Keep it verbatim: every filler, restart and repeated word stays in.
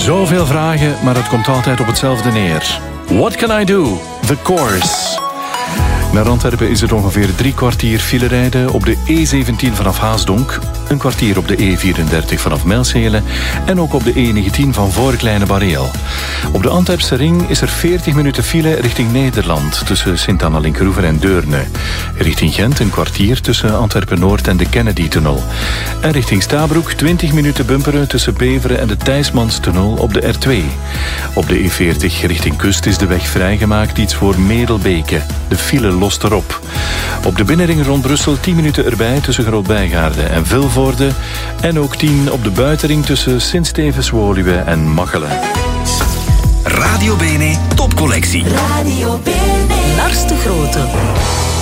Zoveel vragen, maar het komt altijd op hetzelfde neer. What can I do? The course. Naar Antwerpen is het ongeveer drie kwartier file rijden op de E zeventien vanaf Haasdonk, een kwartier op de E vierendertig vanaf Mijlselen en ook op de E negentien van voor Kleine Bareel. Op de Antwerpse ring is er veertig minuten file richting Nederland tussen Sint-Anna-Linkeroever en Deurne. Richting Gent een kwartier tussen Antwerpen-Noord en de Kennedy-tunnel. En richting Stabroek twintig minuten bumperen tussen Beveren en de Thijsmanstunnel op de R twee. Op de E veertig richting kust is de weg vrijgemaakt iets voor Medelbeke. De file lost erop. Op de binnenring rond Brussel tien minuten erbij tussen Groot-Bijgaarde en Vilvoorde. En ook tien op de buitenring tussen Sint-Stevens-Woluwe en Machelen. Radio Bene Topcollectie. Radio Bene. Lars de Grote.